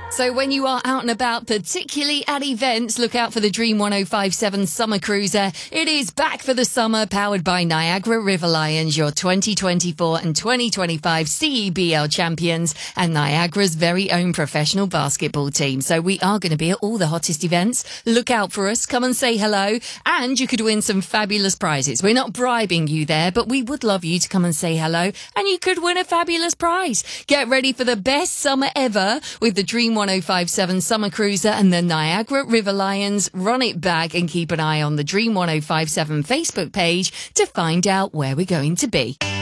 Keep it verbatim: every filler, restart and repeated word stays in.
So when you are out and about, particularly at events, look out for the Dream ten fifty-seven Summer Cruiser. It is back for the summer, powered by Niagara River Lions, your twenty twenty-four and twenty twenty-five C E B L champions and Niagara's very own professional basketball team. So we are going to be at all the hottest events. Look out for us. Come and say hello. And you could win some fabulous prizes. We're not bribing you there, but we would love you to come and say hello. And you could win a fabulous prize. Get ready for the best summer ever with the Dream ten fifty-seven Summer Cruiser and the Niagara River Lions. Run it back and keep an eye on the Dream ten fifty-seven Facebook page to find out where we're going to be.